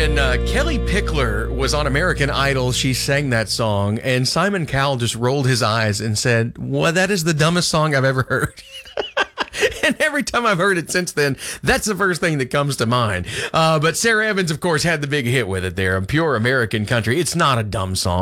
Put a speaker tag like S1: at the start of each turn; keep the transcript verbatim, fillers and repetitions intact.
S1: when uh, Kelly Pickler was on American Idol, she sang that song, and Simon Cowell just rolled his eyes and said, well, that is the dumbest song I've ever heard. And every time I've heard it since then, that's the first thing that comes to mind. Uh, but Sarah Evans, of course, had the big hit with it there. Pure American country. It's not a dumb song.